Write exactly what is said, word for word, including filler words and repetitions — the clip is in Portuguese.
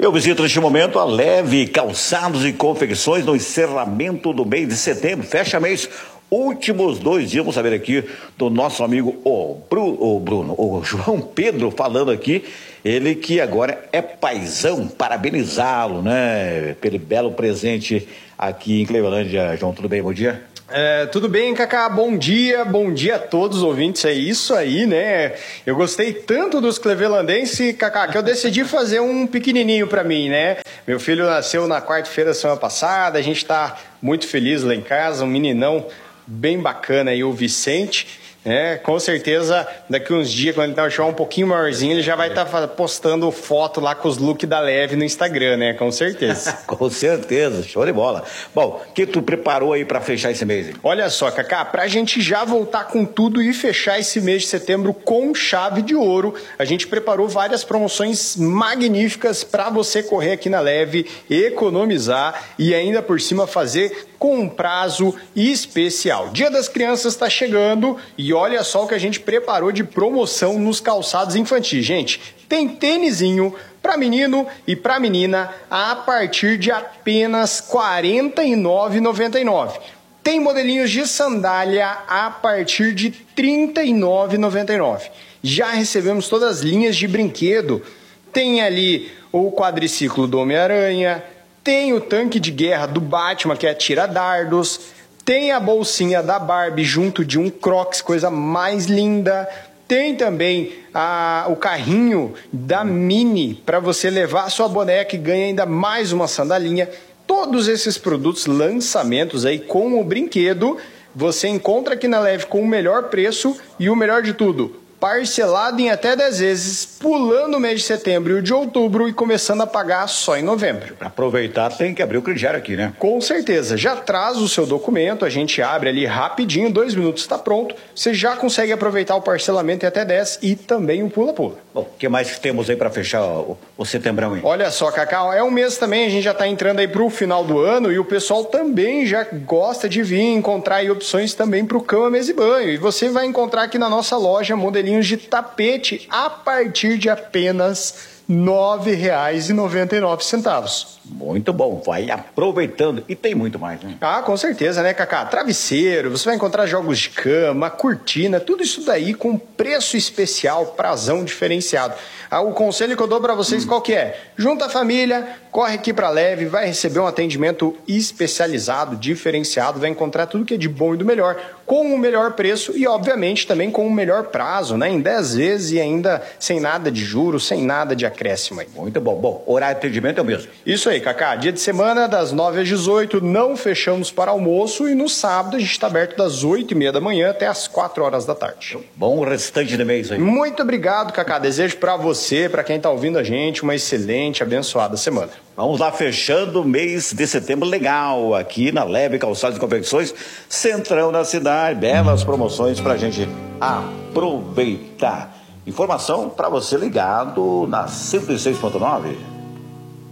Eu visito neste momento a Leve Calçados e Confecções no encerramento do mês de setembro. Fecha mês, últimos dois dias. Vamos saber aqui do nosso amigo o Bruno, o Bruno, o João Pedro falando aqui. Ele que agora é paizão, parabenizá-lo, né? Pelo belo presente aqui em Clevelândia. João, tudo bem? Bom dia. É, tudo bem, Cacá? Bom dia, bom dia a todos os ouvintes. É isso aí, né? Eu gostei tanto dos clevelandenses, Cacá, que eu decidi fazer um pequenininho para mim, né? Meu filho nasceu na quarta-feira da semana passada, a gente tá muito feliz lá em casa, um meninão bem bacana aí, o Vicente. É, com certeza, daqui uns dias, quando ele tá um pouquinho maiorzinho, ele já vai estar tá postando foto lá com os looks da Leve no Instagram, né? Com certeza. Com certeza, show de bola. Bom, o que tu preparou aí para fechar esse mês? Hein? Olha só, Cacá, pra gente já voltar com tudo e fechar esse mês de setembro com chave de ouro, a gente preparou várias promoções magníficas para você correr aqui na Leve, economizar e ainda por cima fazer com um prazo especial. Dia das Crianças está chegando e olha só o que a gente preparou de promoção nos calçados infantis. Gente, tem tênisinho para menino e para menina a partir de apenas quarenta e nove reais e noventa e nove centavos. Tem modelinhos de sandália a partir de trinta e nove reais e noventa e nove centavos. Já recebemos todas as linhas de brinquedo. Tem ali o quadriciclo do Homem-Aranha, tem o tanque de guerra do Batman, que é tira-dardos. Tem a bolsinha da Barbie junto de um Crocs, coisa mais linda. Tem também a, o carrinho da Mini para você levar a sua boneca e ganha ainda mais uma sandalinha. Todos esses produtos, lançamentos aí com o brinquedo, você encontra aqui na Leve com o melhor preço e o melhor de tudo, parcelado em até dez vezes, pulando o mês de setembro e o de outubro e começando a pagar só em novembro. Para aproveitar, tem que abrir o crediário aqui, né? Com certeza. Já traz o seu documento, a gente abre ali rapidinho, dois minutos está pronto. Você já consegue aproveitar o parcelamento em até dez e também o pula-pula. Bom, o que mais que temos aí para fechar o, o setembrão aí? Olha só, Cacau, é um mês também, a gente já está entrando aí para o final do ano e o pessoal também já gosta de vir encontrar aí opções também para o cama, mesa e banho. E você vai encontrar aqui na nossa loja modelinhos de tapete a partir de apenas nove reais e noventa e nove centavos. Muito bom, vai aproveitando. E tem muito mais, né? Ah, com certeza, né, Cacá? Travesseiro, você vai encontrar jogos de cama, cortina, tudo isso daí com preço especial, prazão diferenciado. Ah, o conselho que eu dou para vocês hum. qual que é? Junta a família, corre aqui para Leve, vai receber um atendimento especializado, diferenciado, vai encontrar tudo que é de bom e do melhor, com o melhor preço e, obviamente, também com o melhor prazo, né? Em dez vezes e ainda sem nada de juros, sem nada de acréscimo aí. Muito bom. Bom, horário de atendimento é o mesmo. Isso aí, Cacá. Dia de semana, das nove às dezoito, não fechamos para almoço e no sábado a gente está aberto das oito e meia da manhã até as quatro horas da tarde. Bom restante de mês aí. Muito obrigado, Cacá. Desejo para você, para quem está ouvindo a gente, uma excelente, abençoada semana. Vamos lá, fechando o mês de setembro legal aqui na Leve Calçados e Confecções, centrão da cidade, belas promoções para a gente aproveitar. Informação para você ligado na cento e seis ponto nove.